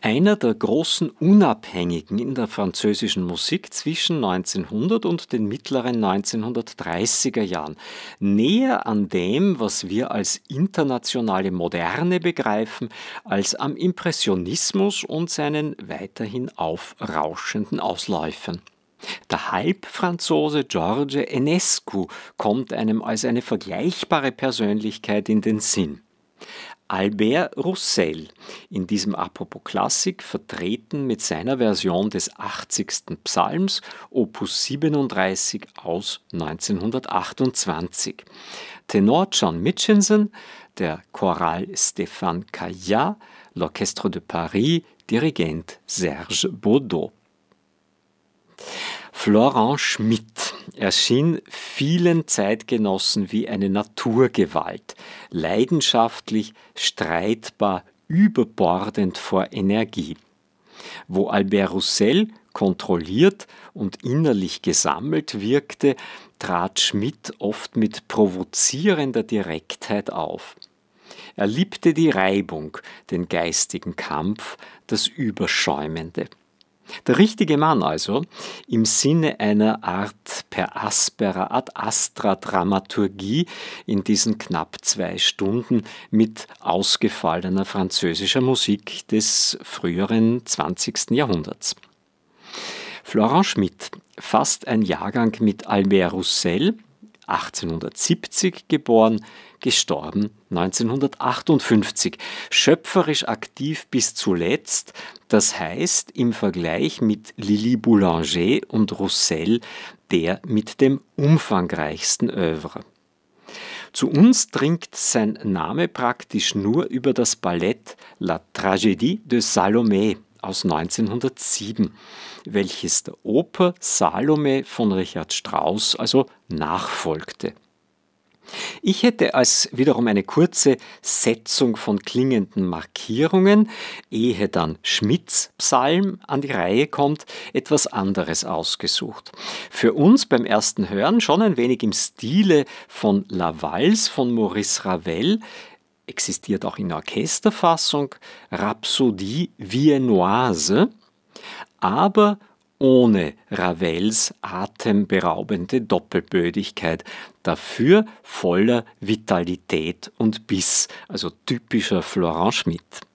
Einer der großen Unabhängigen in der französischen Musik zwischen 1900 und den mittleren 1930er Jahren. Näher an dem, was wir als internationale Moderne begreifen, als am Impressionismus und seinen weiterhin aufrauschenden Ausläufern. Der Halbfranzose Georges Enescu kommt einem als eine vergleichbare Persönlichkeit in den Sinn. Albert Roussel, in diesem Apropos Klassik vertreten mit seiner Version des 80. Psalms, Opus 37 aus 1928. Tenor John Mitchinson, der Choral Stéphane Caillat, l'Orchestre de Paris, Dirigent Serge Baudot. Florent Schmitt erschien vielen Zeitgenossen wie eine Naturgewalt, leidenschaftlich, streitbar, überbordend vor Energie. Wo Albert Roussel kontrolliert und innerlich gesammelt wirkte, trat Schmitt oft mit provozierender Direktheit auf. Er liebte die Reibung, den geistigen Kampf, das Überschäumende. Der richtige Mann also, im Sinne einer Art per aspera ad astra Dramaturgie in diesen knapp 2 Stunden mit ausgefallener französischer Musik des früheren 20. Jahrhunderts. Florent Schmitt, fast ein Jahrgang mit Albert Roussel, 1870 geboren, gestorben 1958, schöpferisch aktiv bis zuletzt, das heißt im Vergleich mit Lili Boulanger und Roussel der mit dem umfangreichsten Œuvre. Zu uns dringt sein Name praktisch nur über das Ballett La Tragédie de Salomé aus 1907, welches der Oper Salome von Richard Strauss also nachfolgte. Ich hätte als wiederum eine kurze Setzung von klingenden Markierungen, ehe dann Schmidts Psalm an die Reihe kommt, etwas anderes ausgesucht. Für uns beim ersten Hören schon ein wenig im Stile von La Valse von Maurice Ravel, existiert auch in Orchesterfassung, Rhapsodie viennoise, aber ohne Ravels atemberaubende Doppelbödigkeit, dafür voller Vitalität und Biss, also typischer Florent Schmitt.